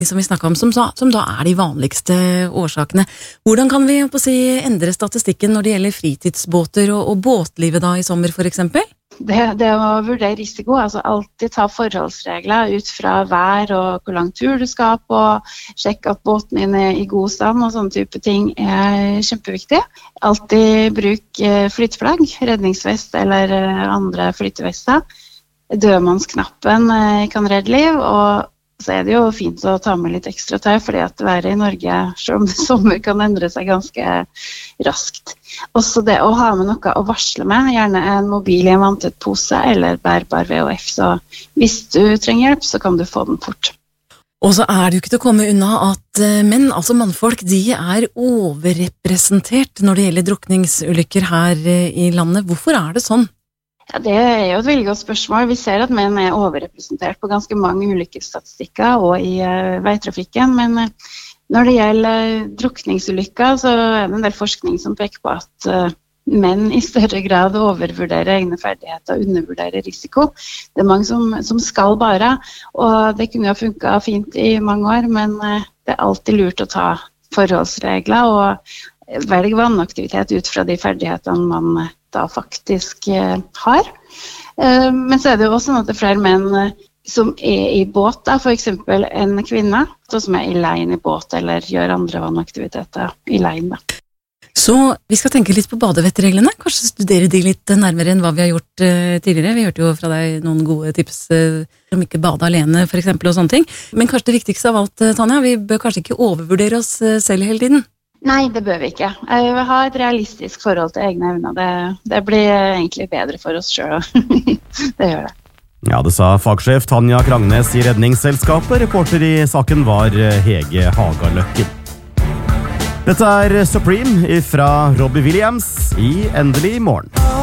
som vi snakket om, som da de vanligste årsakene. Hvordan kan vi endre statistikken når det gjelder fritidsbåter og båtlivet da i sommer for eksempel? Det å vurdere risiko, altså alltid ta forholdsregler ut fra vær og hvor lang tur du skal på, sjekke at båten din i god stand og sånne type ting kjempeviktig. Alltid bruk flyteflagg, redningsvest eller andre flytevester. Dødmannsknappen kan redde liv, og så det jo fint å ta med litt ekstra tøy, fordi at været i Norge, selv om det sommer, kan endre seg ganske raskt. Også det å ha med noe å varsle med, gjerne en mobil i en vanntett pose eller bærbar VHF, så hvis du trenger hjelp, så kan du få den fort. Og så det jo ikke til å komme unna at menn, altså mannfolk, de overrepresentert når det gjelder drukningsulykker her i landet. Hvorfor det sånn? Ja, det jo et veldig godt spørsmål. Vi ser at menn overrepresentert på ganske mange ulykkesstatistikker og i veitrafikken, men når det gjelder drukningsulykker, så det en del forskning som peker på at menn i større grad overvurderer egne ferdigheter og undervurderer risiko. Det mange som skal bare, og det kunne jo funket fint i mange år, men det alltid lurt å ta forholdsregler og velge vannaktivitet ut fra de ferdighetene man da faktisk har. Men så det jo også sånn at det flere menn som i båt, da, for eksempel en kvinne, som i leien i båt eller gjør andre vannaktiviteter i leien. Da. Så vi skal tenke litt på badevettreglene, kanskje studere de litt nærmere enn hva vi har gjort tidligere. Vi hørte jo fra deg noen gode tips om ikke bade alene for eksempel og sånne ting. Men kanskje det viktigste av alt, Tanja, vi bør kanskje ikke overvurdere oss selv hele tiden. Nei, det bør vi ikke. Jeg vil ha et realistisk forhold til egne evner. Det blir egentlig bedre for oss selv. Det gjør det. Ja, det sa fagsjef Tanja Krangnes i Redningsselskapet. Reporter i saken var Hege Hagaløkken. Dette Supreme fra Robbie Williams i Endelig morgen.